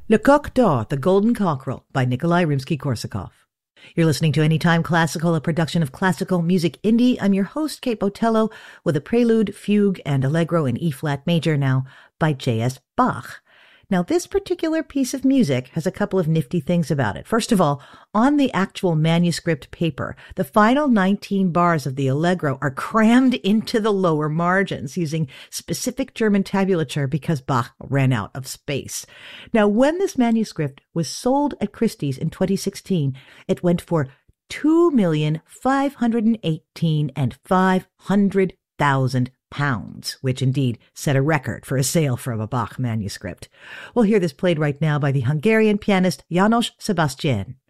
Le Coq d'Or, The Golden Cockerel by Nikolai Rimsky-Korsakov. You're listening to Anytime Classical, a production of Classical Music Indie. I'm your host, Kate Botello, with a prelude, fugue, and allegro in E-flat major now by J.S. Bach. Now, this particular piece of music has a couple of nifty things about it. First of all, on the actual manuscript paper, the final 19 bars of the allegro are crammed into the lower margins using specific German tabulature because Bach ran out of space. Now, when this manuscript was sold at Christie's in 2016, it went for £2,518,500,000, which indeed set a record for a sale from a Bach manuscript. We'll hear this played right now by the Hungarian pianist János Sebestyén.